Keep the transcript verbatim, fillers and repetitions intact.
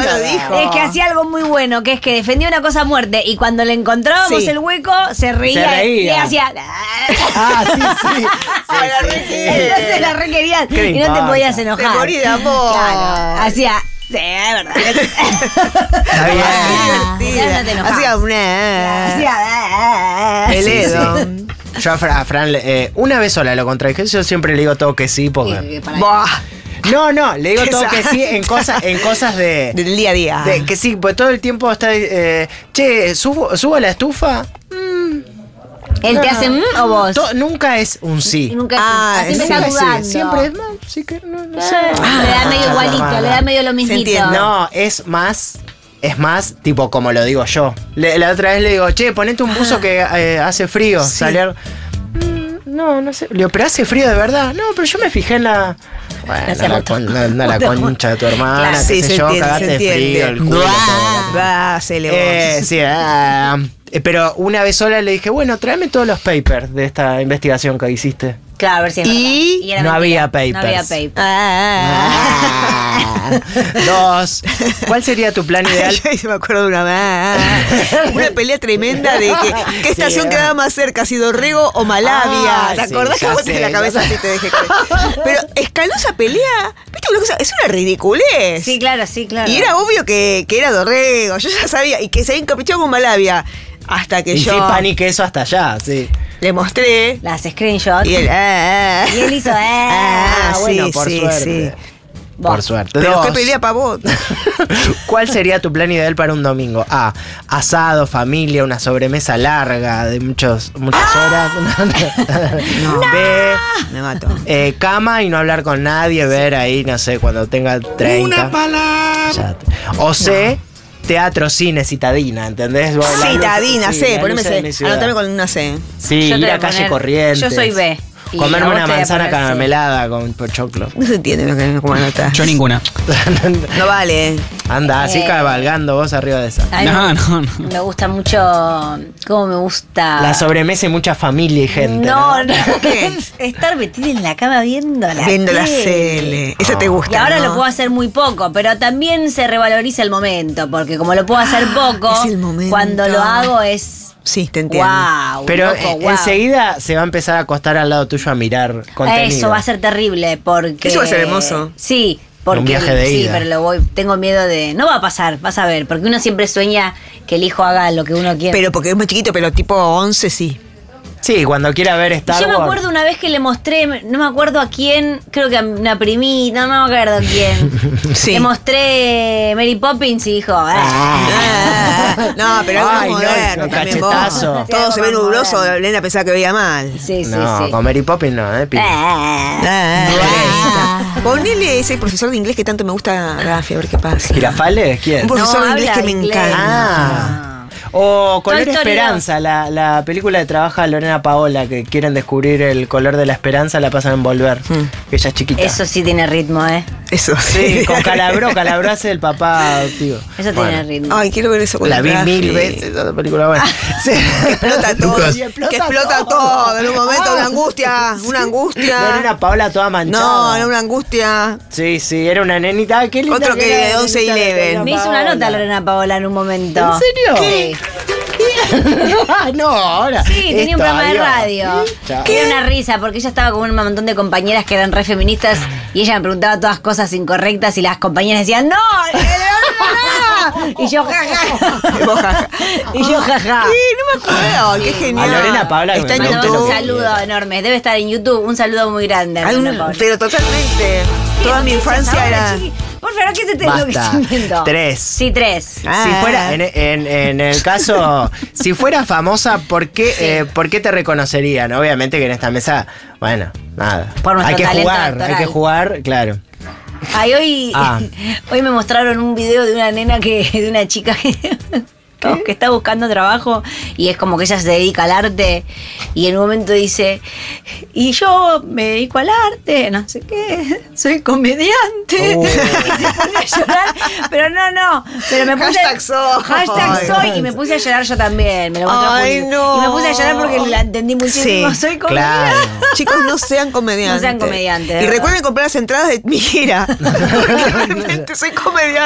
lo dijo. Es que hacía algo muy bueno, que es que defendía una cosa a muerte y cuando le encontrábamos Sí. el hueco, se reía, Se reía. y hacía... Ah, sí, sí. Ah, la re quería. Entonces la re querían ¿Qué le y no te importa? podías Te enojar. morí de amor. Claro, hacía... Sí, es verdad. Está bien. Ah, Divertida. ya no te enojás. Hacía una. Hacía... El Sí, Edo. Yo a Fran, a Fran, eh, una vez sola lo contradije. Yo siempre le digo todo que sí, porque. Y- para- Buah. No, no, le digo Qué todo que sad. sí en cosas, en cosas de. Del día a día. de- que sí, pues todo el tiempo está. Eh, che, ¿subo, ¿subo a la estufa? ¿Él te hace mm, o vos? To- nunca es un sí. Y nunca Ah, siempre sí, está Nunca es sí, dudando. siempre es no, sí que no, no sé. Ah, le da medio Ah, igualito, hermana. le da medio lo mismito. entiende. No, es más. Es más, tipo, como lo digo yo. Le- la otra vez le digo, che, ponete un buzo que eh, hace frío. Sí. Salir. "Mm, No, no sé. Le digo, pero hace frío de verdad. No, pero yo me fijé en la. Bueno, Hace la, rato. con- no, no, la concha de tu hermana, Claro, qué sí, sé se yo, entiende, cagaste se de frío, entiende. el culo, todo. Va, se le Eh, sí, ah, eh, pero una vez sola le dije, bueno, tráeme todos los papers de esta investigación que hiciste. Claro, a ver si es Y verdad. era no mentira. había papers. No había papers. Ah. Dos. ¿Cuál sería tu plan ideal? Yo me acuerdo de una más. Una pelea tremenda de que qué estación Sí, quedaba más cerca, si Dorrego o Malavia. Ah, ¿Te sí, acordás ya que vos sé, en la cabeza ya así te dejé caer? Pero escalosa pelea, ¿viste una cosa? Es una ridiculez. Sí, claro, sí, claro. Y era obvio que, que era Dorrego, yo ya sabía, y que se había encaprichado con Malavia. Hasta que Y yo sí, pan y queso hasta allá, sí. le mostré. Las screenshots. Y él, ah, ah. Y él hizo, ah, bueno, sí, por sí, suerte. sí. Por suerte. Pero Dos. qué pelea para vos. ¿Cuál sería tu plan ideal para un domingo? A. Asado, familia, una sobremesa larga de muchos, muchas horas. B. Me mato. eh, cama y no hablar con nadie, ver ahí, no sé, cuando tenga treinta. Una palabra. O C. Teatro, cine, citadina, ¿entendés? Vos, la luz- Citadina, sí, C, la poneme luz de C. mi ciudad. Anotame con una C. Sí, Yo te ir voy a a calle poner- Corrientes. yo soy B. Y a Comerme vos una te voy a manzana poner C. caramelada con pochoclo. No se entiende lo que como anotás. Yo ninguna. No vale. Anda, así Eh. cabalgando vos arriba de esa. A mí No, me- no, no. Me gusta mucho. ¿Cómo me gusta? La sobremesa y mucha familia y gente. No, no. ¿Qué? Estar metida en la cama viendo la Viendo la tele. tele. Eso te gusta. Y ahora ¿no? lo puedo hacer muy poco, pero también se revaloriza el momento, porque como lo puedo hacer poco, es el momento. cuando lo hago es. Sí, te entiendo. Wow, Pero loco, eh, wow. enseguida se va a empezar a acostar al lado tuyo a mirar contenido. Eso va a ser terrible, porque. Eso va a ser hermoso. Sí. Porque, Un viaje de sí, ida. pero lo voy, tengo miedo de. No va a pasar, vas a ver, porque uno siempre sueña que el hijo haga lo que uno quiere. Pero porque es muy chiquito, pero tipo once sí. Sí, cuando quiera ver Star Yo me Wars. acuerdo una vez que le mostré, no me acuerdo a quién, creo que a una primita, no me acuerdo a quién. Sí. Le mostré Mary Poppins y dijo, ah. Ah, no, pero algo Ay, más no, moderno el también vos. cachetazo. Todo se ve Algo más nubloso, moderno. Elena pensaba que veía mal. Sí, sí, No, sí. con Mary Poppins no, ¿eh? Pi- Ah. Ah, ponele ese profesor de inglés que tanto me gusta, Rafi, a ver qué pasa. ¿Girafales? ¿Quién? Un profesor de habla inglés que me inglés. encanta. Ah. O Color Toy Story Esperanza, la, la película que trabaja Lorena Paola, que quieren descubrir el color de la esperanza, la pasan en Volver, Mm. que ella es chiquita. Eso sí tiene ritmo, ¿eh? Eso Sí, con Calabró, Calabró hace el papá adoptivo. Eso Bueno, tiene ritmo. Ay, quiero ver eso con la vi Rafi. mil veces, esa película buena. Sí. Explota todo. Y que explota todo. En un momento, una angustia. Una angustia. Lorena Paola toda manchada. No, era una angustia. Sí, sí, era una nenita. Ay, qué linda Otro que era de la once nenita de eleven. Lorena Me hizo una Paola. nota Lorena Paola en un momento. ¿En serio? Sí. Ah, no, ahora. Sí, tenía un esto, programa de adiós. radio. Chao. Era una risa porque ella estaba con un montón de compañeras que eran re feministas y ella me preguntaba todas cosas incorrectas y las compañeras decían, ¡no! eh, no, no". Y yo, jaja. Y vos, jaja. Y yo, jaja. Sí, no me acuerdo. Qué genial. A Lorena Paola que Está en me Mandamos preguntó un lo que saludo quiera. enorme. Debe estar en YouTube. Un saludo muy grande a Hay un- Lorena Paola. pero totalmente. Toda mi infancia era. Por favor, ¿qué se te lo que Basta. estoy viendo? Tres. Sí, tres. Ah. Si fuera, en, en- en el caso, si fuera famosa, ¿por qué, eh, ¿por qué te reconocerían? Obviamente que en esta mesa, bueno, nada. Por nuestro hay que talento jugar, actoral. hay que jugar, claro. Ay, hoy, Ah. hoy me mostraron un video de una nena que, de una chica que, que- que está buscando trabajo y es como que ella se dedica al arte y en un momento dice, y yo me dedico al arte, no sé qué, soy comediante. Oh. Y se pone a llorar, pero no, no, pero me puse Hashtag soy. hashtag soy y me puse a llorar yo también. Me lo mostró Ay, Juli. no. Y me puse a llorar porque la entendí muchísimo. Sí, soy comediante. Claro. Chicos, no sean comediantes. No sean comediantes, de Y verdad. recuerden comprar las entradas de mi gira. Realmente soy comediante.